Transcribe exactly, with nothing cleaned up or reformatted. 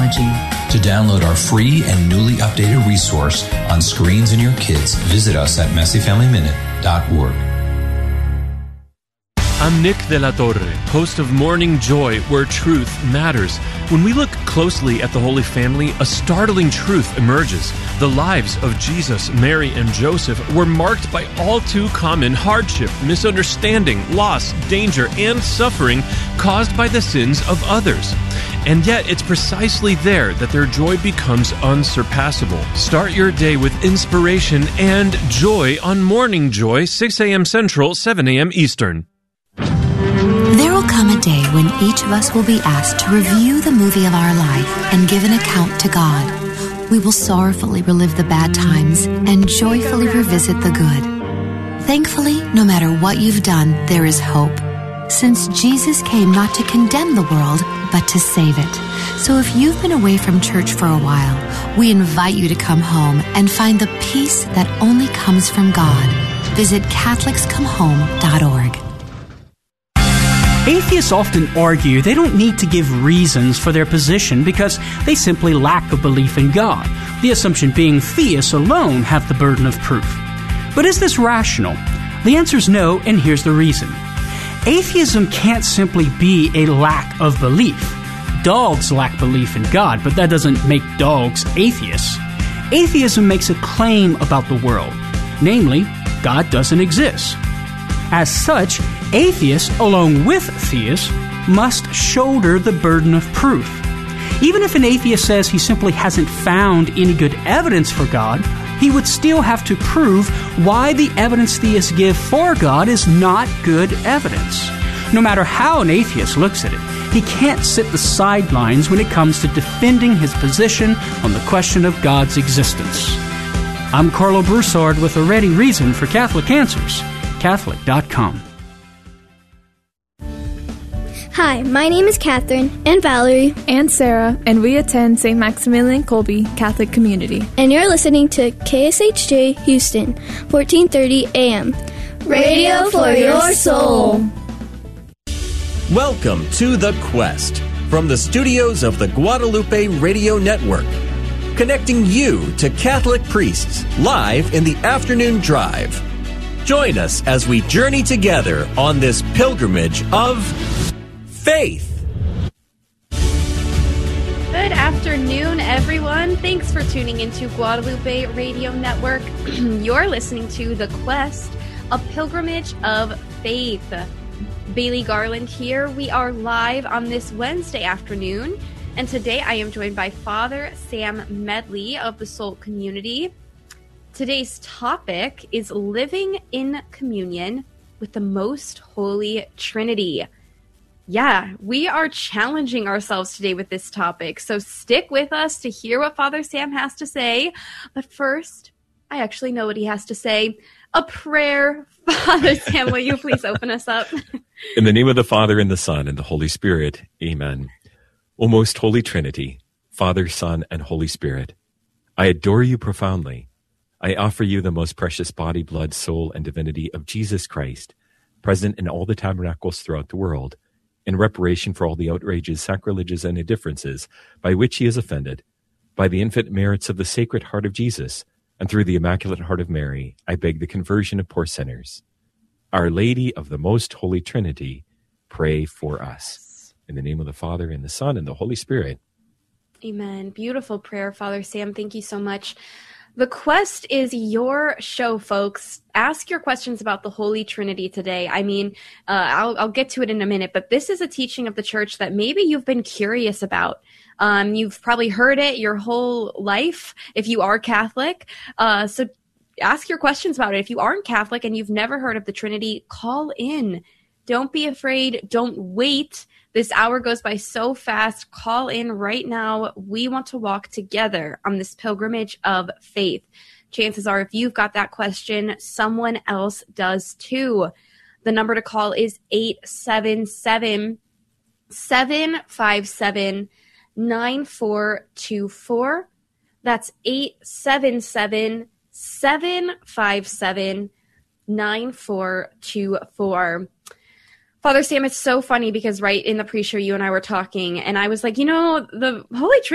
technology. To download our free and newly updated resource on screens in your kids, visit us at messy family minute dot org. I'm Nick De La Torre, host of Morning Joy, where truth matters. When we look closely at the Holy Family, a startling truth emerges. The lives of Jesus, Mary, and Joseph were marked by all too common hardship, misunderstanding, loss, danger, and suffering caused by the sins of others. And yet, it's precisely there that their joy becomes unsurpassable. Start your day with inspiration and joy on Morning Joy, six a.m. Central, seven a.m. Eastern. There will come a day when each of us will be asked to review the movie of our life and give an account to God. We will sorrowfully relive the bad times and joyfully revisit the good. Thankfully, no matter what you've done, there is hope, since Jesus came not to condemn the world, but to save it. So if you've been away from church for a while, we invite you to come home and find the peace that only comes from God. Visit Catholics Come Home dot org. Atheists often argue they don't need to give reasons for their position because they simply lack a belief in God, the assumption being theists alone have the burden of proof. But is this rational? The answer is no, and here's the reason. Atheism can't simply be a lack of belief. Dogs lack belief in God, but that doesn't make dogs atheists. Atheism makes a claim about the world, namely, God doesn't exist. As such, atheists, along with theists, must shoulder the burden of proof. Even if an atheist says he simply hasn't found any good evidence for God, he would still have to prove why the evidence theists give for God is not good evidence. No matter how an atheist looks at it, he can't sit the sidelines when it comes to defending his position on the question of God's existence. I'm Carlo Broussard with a ready reason for Catholic Answers. Catholic dot com. Hi, my name is Catherine and Valerie and Sarah, and we attend Saint Maximilian Kolbe Catholic Community. And you're listening to K S H J Houston, fourteen thirty A M. Radio for your soul. Welcome to The Quest from the studios of the Guadalupe Radio Network, connecting you to Catholic priests live in the afternoon drive. Join us as we journey together on this pilgrimage of faith. Good afternoon, everyone. Thanks for tuning into Guadalupe Radio Network. You're listening to The Quest, a pilgrimage of faith. Bailey Garland here. We are live on this Wednesday afternoon, and today I am joined by Father Sam Medley of the Soul Community. Today's topic is living in communion with the Most Holy Trinity. Yeah, we are challenging ourselves today with this topic, so stick with us to hear what Father Sam has to say. But first, I actually know what he has to say. A prayer. Father Sam, will you please open us up? In the name of the Father, and the Son, and the Holy Spirit, amen. O Most Holy Trinity, Father, Son, and Holy Spirit, I adore you profoundly. I offer you the most precious body, blood, soul, and divinity of Jesus Christ, present in all the tabernacles throughout the world, in reparation for all the outrages, sacrileges, and indifferences by which he is offended. By the infinite merits of the Sacred Heart of Jesus, and through the Immaculate Heart of Mary, I beg the conversion of poor sinners. Our Lady of the Most Holy Trinity, pray for us. In the name of the Father, and the Son, and the Holy Spirit. Amen. Beautiful prayer, Father Sam. Thank you so much. The Quest is your show, folks. Ask your questions about the Holy Trinity today. I mean, uh, I'll, I'll get to it in a minute, but this is a teaching of the Church that maybe you've been curious about. Um, you've probably heard it your whole life if you are Catholic. Uh, so ask your questions about it. If you aren't Catholic and you've never heard of the Trinity, call in. Don't be afraid. Don't wait. This hour goes by so fast. Call in right now. We want to walk together on this pilgrimage of faith. Chances are if you've got that question, someone else does too. The number to call is eight seven seven, seven five seven, nine four two four. That's eight seven seven, seven five seven, nine four two four. Father Sam, it's so funny because right in the pre-show, you and I were talking, and I was like, you know, the Holy Trinity